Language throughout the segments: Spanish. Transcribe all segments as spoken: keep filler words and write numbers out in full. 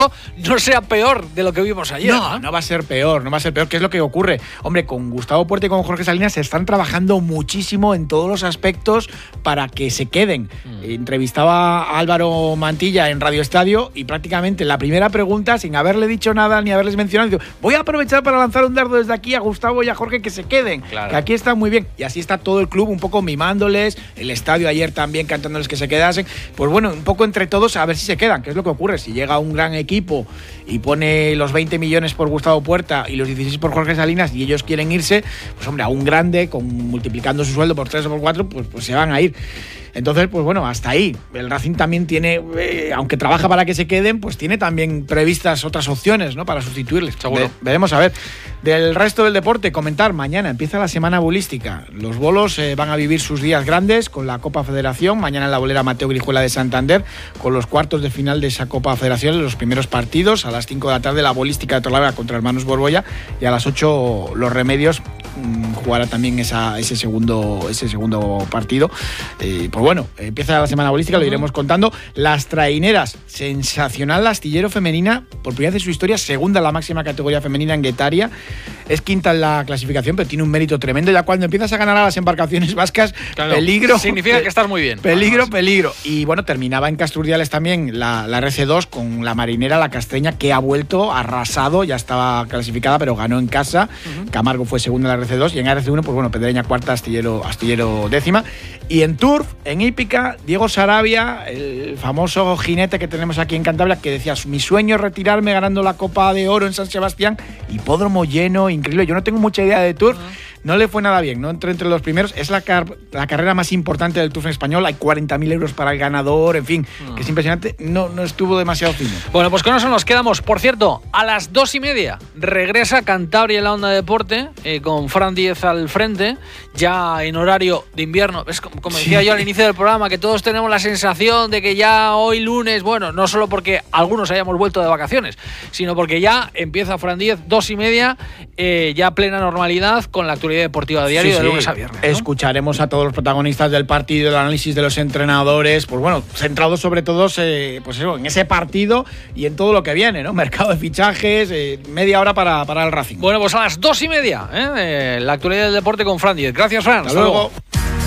no sea peor de lo que vimos ayer. No, no, no va a ser peor, no va a ser peor. ¿Qué es lo que ocurre? Hombre, con Gustavo Puerta y con Jorge Salinas se están trabajando muchísimo en todos los aspectos para que se queden. Mm. Entrevistaba a Álvaro Mantilla en Radio Estadio y prácticamente la primera pregunta, sin haberle dicho nada ni haberles mencionado, digo, voy a aprovechar para lanzar un dardo desde aquí a Gustavo y a Jorge que se queden, claro. que aquí están muy bien. Y así está todo el club un poco mimándoles, el estadio ayer también cantándoles que se quedasen. Pues bueno, un poco entre todos a ver si se quedan, que es lo que ocurre. Si llega un gran equipo y pone los veinte millones por Gustavo Puerta y los dieciséis por Jorge Salinas y ellos quieren irse, pues hombre, a un grande, con, multiplicando su sueldo por tres o por cuatro, pues, pues se van a ir. Entonces, pues bueno, hasta ahí. El Racing también tiene, eh, aunque trabaja para que se queden, pues tiene también previstas otras opciones, ¿no? Para sustituirles. Seguro. Ve, veremos a ver. Del resto del deporte, comentar, mañana empieza la semana bolística. Los bolos eh, van a vivir sus días grandes con la Copa Federación. Mañana en la bolera Mateo Grijuela de Santander, con los cuartos de final de esa Copa Federación, los primeros partidos. A las cinco de la tarde la bolística de Torlavega contra Hermanos Borbolla y a las ocho los Remedios mmm, jugará también esa, ese, segundo, ese segundo partido. Eh, pues bueno, empieza la semana bolística, lo iremos contando. Las traineras, sensacional astillero femenina, por primera vez en su historia, segunda en la máxima categoría femenina en Guetaria. Es quinta en la clasificación, pero tiene un mérito tremendo. Ya cuando empiezas a ganar a las embarcaciones vascas, claro, peligro. Significa pe- que estás muy bien. Peligro, peligro. Y bueno, terminaba en Casturdiales también la, la R C dos con la marinera, la Castreña, que ha vuelto arrasado, ya estaba clasificada, pero ganó en casa. Uh-huh. Camargo fue segunda en la R C dos y en R C uno, pues bueno, Pedreña cuarta, Astillero, Astillero décima. Y en Turf, en Hípica, Diego Sarabia, el famoso jinete que tenemos aquí en Cantabria, que decía, mi sueño es retirarme ganando la Copa de Oro en San Sebastián, hipódromo lleno, increíble. Yo no tengo mucha idea de Turf, uh-huh. no le fue nada bien, no entró entre los primeros. Es la, car- la carrera más importante del Turf en español, hay cuarenta mil euros para el ganador, en fin, uh-huh. que es impresionante. No, no estuvo demasiado fino. Bueno, pues con eso nos quedamos. Por cierto, a las dos y media regresa Cantabria en la Onda Deporte, eh, con Fran Díez al frente, ya en horario de invierno. Es como, como decía sí. yo al inicio del programa, que todos tenemos la sensación de que ya hoy lunes, bueno, no solo porque algunos hayamos vuelto de vacaciones, sino porque ya empieza Fran Díez, dos y media, eh, ya plena normalidad con la actualidad deportiva diario sí, de lunes sí. a viernes, ¿no? Escucharemos a todos los protagonistas del partido, el análisis de los entrenadores, pues bueno, centrados sobre todo eh, pues eso, en ese partido y en todo lo que viene, ¿no? Mercado de fichajes, eh, media hora para, para el Racing. Bueno, pues a las dos y media, ¿eh? La actualidad del deporte con Fran Díez. Gracias, Fran. Hasta, Hasta luego. luego.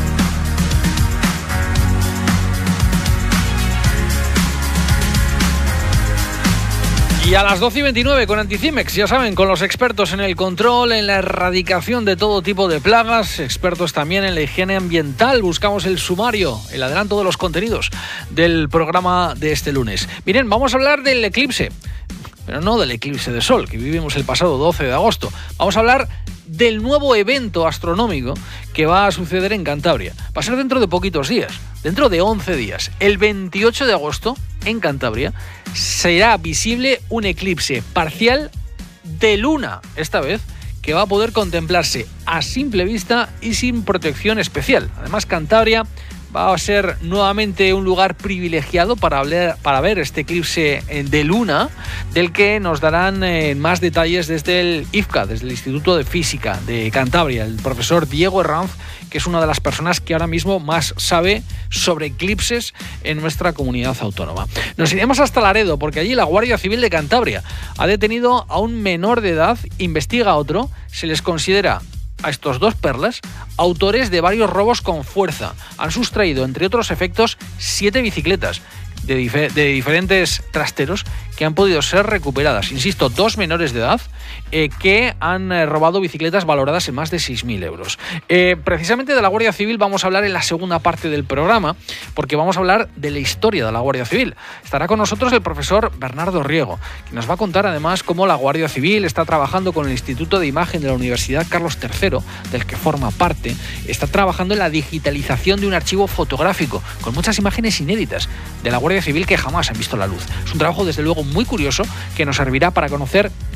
Y a las doce y veintinueve con Anticimex, ya saben, con los expertos en el control, en la erradicación de todo tipo de plagas, expertos también en la higiene ambiental. Buscamos el sumario, el adelanto de los contenidos del programa de este lunes. Miren, vamos a hablar del eclipse, pero no del eclipse de sol que vivimos el pasado doce de agosto. Vamos a hablar del nuevo evento astronómico que va a suceder en Cantabria. Va a ser dentro de poquitos días, dentro de once días. El veintiocho de agosto, en Cantabria, será visible un eclipse parcial de luna, esta vez, que va a poder contemplarse a simple vista y sin protección especial. Además, Cantabria va a ser nuevamente un lugar privilegiado para, hablar, para ver este eclipse de luna, del que nos darán eh, más detalles desde el I F C A, desde el Instituto de Física de Cantabria, el profesor Diego Herranz, que es una de las personas que ahora mismo más sabe sobre eclipses en nuestra comunidad autónoma. Nos iremos hasta Laredo, porque allí la Guardia Civil de Cantabria ha detenido a un menor de edad, investiga a otro, se les considera a estos dos perlas autores de varios robos con fuerza. Han sustraído, entre otros efectos, siete bicicletas de, dif- de diferentes trasteros que han podido ser recuperadas. Insisto, dos menores de edad eh, que han eh, robado bicicletas valoradas en más de seis mil euros. Eh, precisamente de la Guardia Civil vamos a hablar en la segunda parte del programa, porque vamos a hablar de la historia de la Guardia Civil. Estará con nosotros el profesor Bernardo Riego, que nos va a contar además cómo la Guardia Civil está trabajando con el Instituto de Imagen de la Universidad Carlos tercero, del que forma parte. Está trabajando en la digitalización de un archivo fotográfico con muchas imágenes inéditas de la Guardia Civil que jamás han visto la luz. Es un trabajo, desde luego, muy curioso, que nos servirá para conocer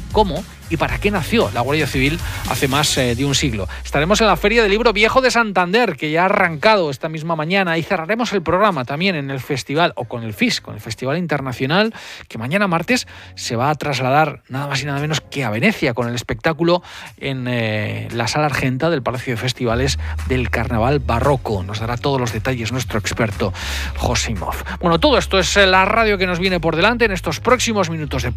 cómo y para qué nació la Guardia Civil hace más eh, de un siglo. Estaremos en la Feria del Libro Viejo de Santander, que ya ha arrancado esta misma mañana, y cerraremos el programa también en el festival, o con el F I S, con el Festival Internacional, que mañana martes se va a trasladar nada más y nada menos que a Venecia, con el espectáculo en eh, la Sala Argenta del Palacio de Festivales del Carnaval Barroco. Nos dará todos los detalles nuestro experto Josimov. Bueno, todo esto es la radio que nos viene por delante en estos próximos minutos de